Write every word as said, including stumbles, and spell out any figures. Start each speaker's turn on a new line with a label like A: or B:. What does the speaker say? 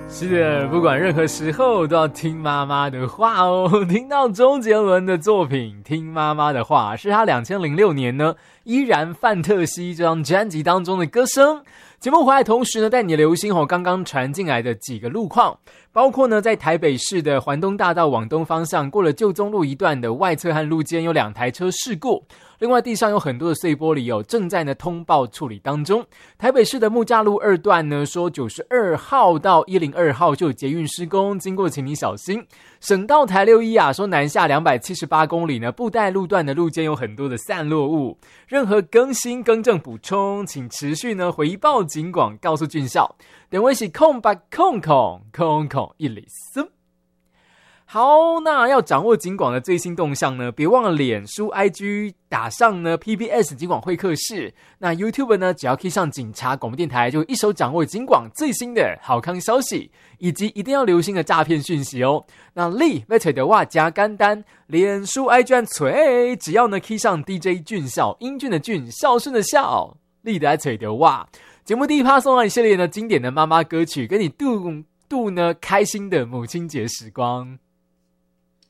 A: 是的，不管任何时候都要听妈妈的话哦。听到周杰伦的作品《听妈妈的话》，是他二零零六年呢依然范特西这张专辑当中的歌声。节目回来同时呢，带你留心哦，刚刚传进来的几个路况，包括呢在台北市的环东大道往东方向，过了旧中路一段的外侧和路肩有两台车事故。另外地上有很多的碎玻璃哦，正在呢通报处理当中。台北市的木栅路二段呢，说九十二号到一零二号就有捷运施工，经过请你小心。省道台六一啊，说南下两百七十八公里呢，布袋路段的路肩有很多的散落物，任何更新更正补充，请持续呢回报警广，告诉军校。电话是空八空空空空一零四。好，那要掌握警广的最新动向呢，别忘了脸书 I G 打上呢 P B S 警广会客室。那 YouTube 呢，只要可以上警察广播电台，就一手掌握警广最新的好康消息，以及一定要留心的诈骗讯息哦。那你要找到我加简单，脸书 I G 按锤，只要呢 key 上 D J 俊孝，英俊的俊，孝顺的孝，你就要找到我。节目第一趴送到一系列呢经典的妈妈歌曲，跟你度度呢开心的母亲节时光。